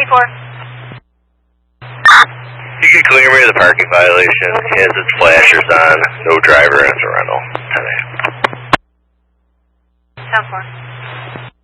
You can clear me of the parking violation. Has its flashers on. No driver ends a rental. 10-8. 10-4.